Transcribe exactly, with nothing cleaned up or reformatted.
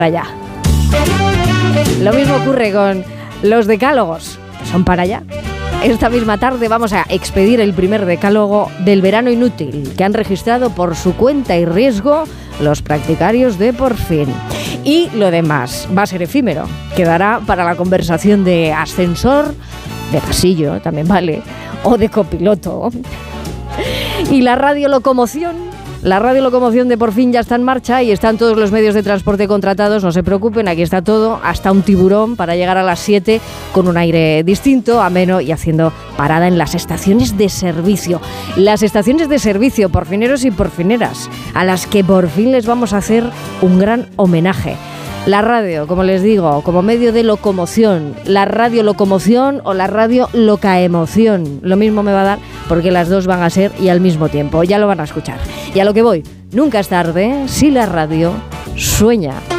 allá. Lo mismo ocurre con los decálogos, que son para allá. Esta misma tarde vamos a expedir el primer decálogo del verano inútil que han registrado por su cuenta y riesgo los practicarios de Por Fin. Y lo demás va a ser efímero, quedará para la conversación de ascensor, de pasillo, también vale, o de copiloto. Y la radiolocomoción, la radiolocomoción de Por Fin ya está en marcha y están todos los medios de transporte contratados, no se preocupen, aquí está todo, hasta un tiburón para llegar a las siete con un aire distinto, ameno y haciendo parada en las estaciones de servicio. Las estaciones de servicio, porfineros y porfineras, a las que por fin les vamos a hacer un gran homenaje. La radio, como les digo, como medio de locomoción, la radiolocomoción o la radio locaemoción, lo mismo me va a dar porque las dos van a ser y al mismo tiempo, ya lo van a escuchar. Y a lo que voy, nunca es tarde si la radio sueña.